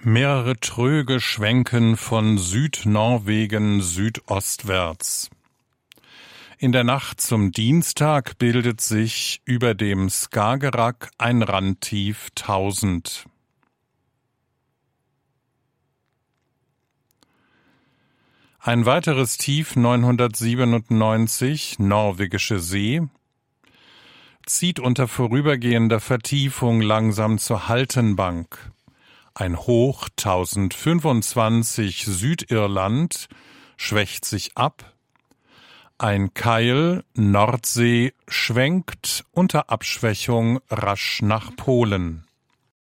Mehrere Tröge schwenken von Südnorwegen südostwärts. In der Nacht zum Dienstag bildet sich über dem Skagerrak ein Randtief 1000. Ein weiteres Tief 997, Norwegische See, zieht unter vorübergehender Vertiefung langsam zur Haltenbank. Ein Hoch 1025 Südirland schwächt sich ab. Ein Keil Nordsee schwenkt unter Abschwächung rasch nach Polen.